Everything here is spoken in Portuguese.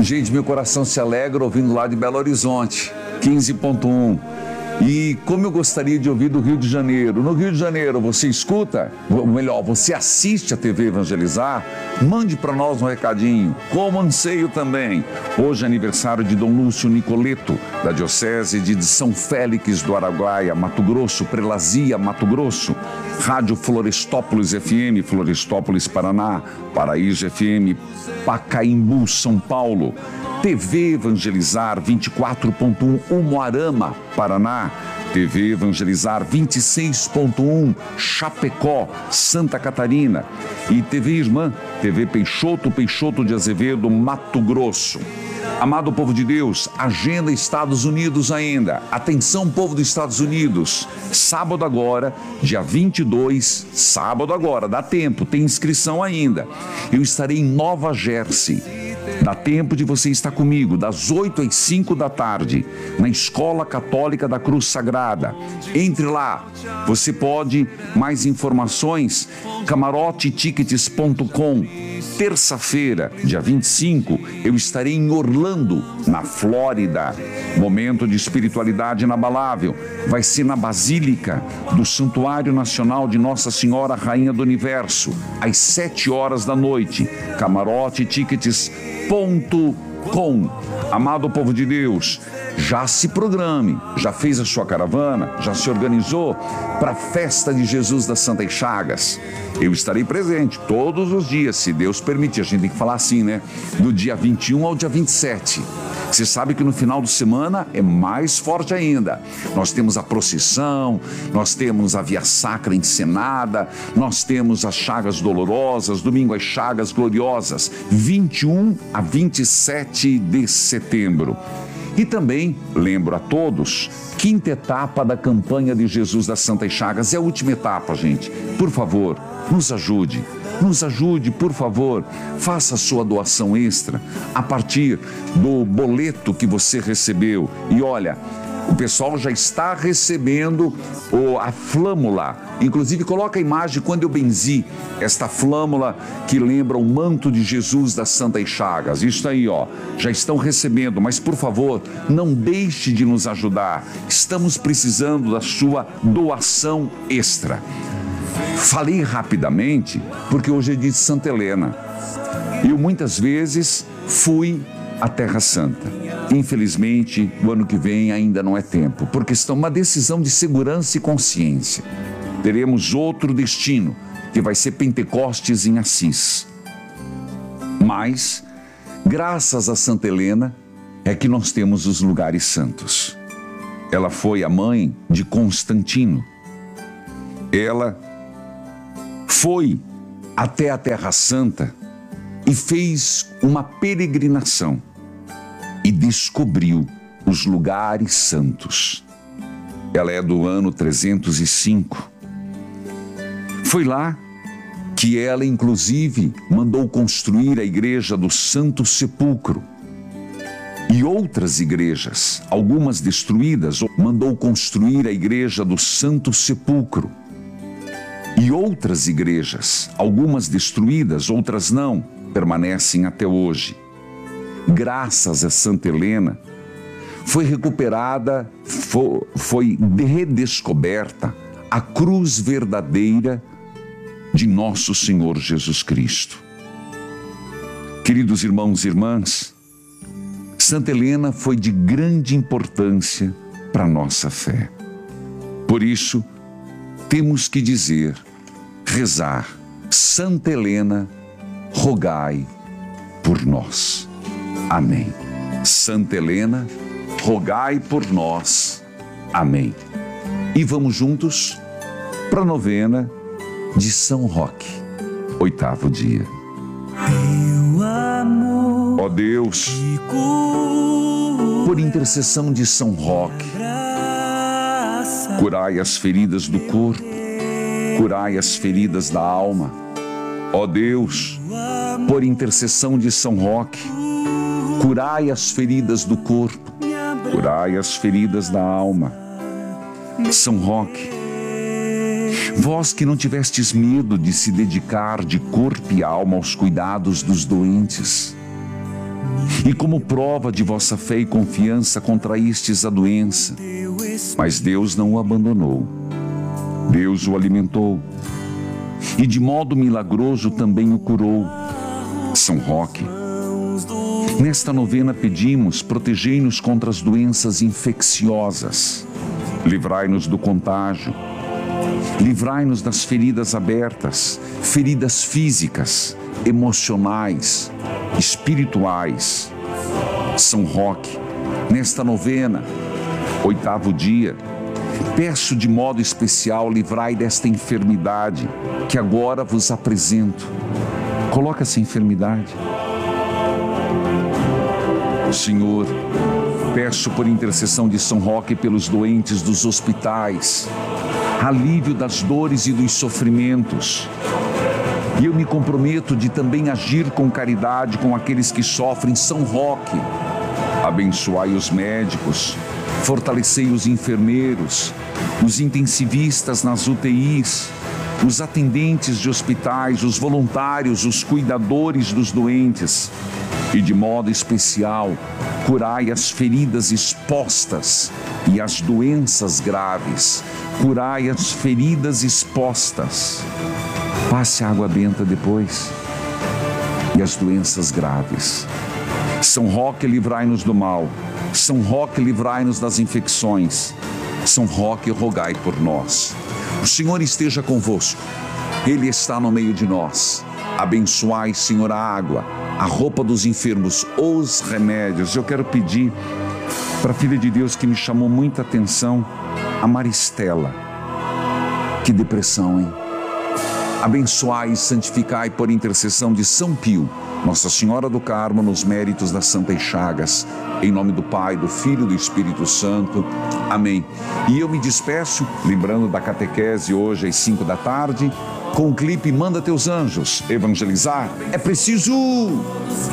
Gente, meu coração se alegra ouvindo lá de Belo Horizonte, 15.1. E como eu gostaria de ouvir do Rio de Janeiro. No Rio de Janeiro, você escuta, ou melhor, você assiste a TV Evangelizar? Mande para nós um recadinho. Como anseio também. Hoje é aniversário de Dom Lúcio Nicoleto, da Diocese de São Félix do Araguaia, Mato Grosso, Prelazia, Mato Grosso. Rádio Florestópolis FM, Florestópolis, Paraná. Paraíso FM, Pacaembu, São Paulo. TV Evangelizar 24.1 Umuarama, Paraná. TV Evangelizar 26.1 Chapecó, Santa Catarina. E TV Irmã, TV Peixoto de Azevedo, Mato Grosso. Amado povo de Deus, agenda Estados Unidos ainda. Atenção, povo dos Estados Unidos. Sábado agora, dia 22, sábado agora, dá tempo, tem inscrição ainda. Eu estarei em Nova Jersey. Dá tempo de você estar comigo, das 8 às 5 da tarde, na Escola Católica da Cruz Sagrada. Entre lá, você pode, mais informações, camarotetickets.com. Terça-feira, dia 25, eu estarei em Orlando, na Flórida. Momento de espiritualidade inabalável. Vai ser na Basílica do Santuário Nacional de Nossa Senhora Rainha do Universo, às 7 horas da noite. camarotetickets.com. Amado povo de Deus, já se programe, já fez a sua caravana, já se organizou para a festa de Jesus das Santas Chagas. Eu estarei presente todos os dias, se Deus permitir. A gente tem que falar assim, né? Do dia 21 ao dia 27. Você sabe que no final de semana é mais forte ainda. Nós temos a procissão, nós temos a Via Sacra encenada, nós temos as chagas dolorosas, domingo as chagas gloriosas, 21 a 27 de setembro. E também, lembro a todos, quinta etapa da campanha de Jesus das Santas Chagas. É a última etapa, gente. Por favor, nos ajude. Nos ajude, por favor, faça a sua doação extra a partir do boleto que você recebeu. E olha, o pessoal já está recebendo a flâmula. Inclusive, coloca a imagem quando eu benzi esta flâmula que lembra o manto de Jesus das Santas Chagas. Isso aí, ó, já estão recebendo, mas por favor, não deixe de nos ajudar. Estamos precisando da sua doação extra. Falei rapidamente porque hoje é dia de Santa Helena. Eu muitas vezes fui à Terra Santa. Infelizmente, o ano que vem ainda não é tempo, por questão, uma decisão de segurança e consciência. Teremos outro destino, que vai ser Pentecostes em Assis. Mas, graças a Santa Helena, é que nós temos os lugares santos. Ela foi a mãe de Constantino. Ela foi até a Terra Santa e fez uma peregrinação e descobriu os lugares santos. Ela é do ano 305. Foi lá que ela, inclusive, mandou construir a igreja do Santo Sepulcro. E outras igrejas, algumas destruídas, mandou construir a igreja do Santo Sepulcro. E outras igrejas, algumas destruídas, outras não, permanecem até hoje. Graças a Santa Helena, foi recuperada, foi redescoberta a cruz verdadeira de nosso Senhor Jesus Cristo. Queridos irmãos e irmãs, Santa Helena foi de grande importância para a nossa fé. Por isso, temos que dizer, rezar, Santa Helena, rogai por nós. Amém. Santa Helena, rogai por nós. Amém. E vamos juntos para a novena de São Roque, 8º dia. Ó Deus, por intercessão de São Roque, curai as feridas do corpo, curai as feridas da alma. Ó Deus, por intercessão de São Roque, curai as feridas do corpo, curai as feridas da alma. São Roque, vós que não tivestes medo de se dedicar de corpo e alma aos cuidados dos doentes, E como prova de vossa fé e confiança contraístes a doença, mas Deus não o abandonou. Deus o alimentou e de modo milagroso também o curou. São Roque, nesta novena pedimos, protegei-nos contra as doenças infecciosas, livrai-nos do contágio, livrai-nos das feridas abertas, feridas físicas, emocionais, espirituais. São Roque, nesta novena, 8º dia, peço de modo especial, livrai desta enfermidade que agora vos apresento. Coloca essa enfermidade. Senhor, peço por intercessão de São Roque pelos doentes dos hospitais, alívio das dores e dos sofrimentos. E eu me comprometo de também agir com caridade com aqueles que sofrem. São Roque, abençoai os médicos, fortalecei os enfermeiros, os intensivistas nas UTIs, os atendentes de hospitais, os voluntários, os cuidadores dos doentes. E de modo especial, curai as feridas expostas e as doenças graves. Curai as feridas expostas. Passe a água benta depois. E as doenças graves. São Roque, livrai-nos do mal. São Roque, livrai-nos das infecções. São Roque, rogai por nós. O Senhor esteja convosco. Ele está no meio de nós. Abençoai, Senhor, a água, a roupa dos enfermos, os remédios. Eu quero pedir para a filha de Deus que me chamou muita atenção, a Maristela. Que depressão, hein? Abençoai e santificai por intercessão de São Pio, Nossa Senhora do Carmo, nos méritos das Santas Chagas. Em nome do Pai, do Filho e do Espírito Santo. Amém. E eu me despeço, lembrando da catequese hoje às 5 da tarde, com o clipe Manda Teus Anjos. Evangelizar é preciso!